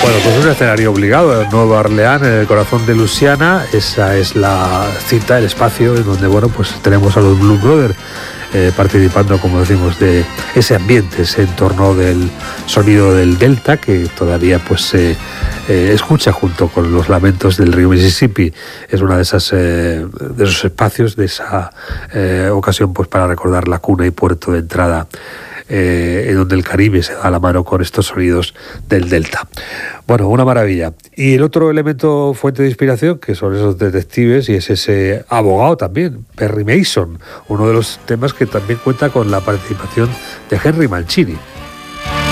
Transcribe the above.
Bueno, pues un escenario obligado, Nueva Orleans, en el corazón de Luisiana. Esa es la cita, el espacio en donde, bueno, pues tenemos a los Blues Brothers participando, como decimos, de ese ambiente, ese entorno del sonido del delta que todavía pues se escucha junto con los lamentos del río Mississippi. Es una de esas de esos espacios, de esa ocasión pues para recordar la cuna y puerto de entrada en donde el Caribe se da la mano con estos sonidos del delta. Bueno, una maravilla. Y el otro elemento fuente de inspiración, que son esos detectives, y es ese abogado también, Perry Mason, uno de los temas que también cuenta con la participación de Henry Mancini.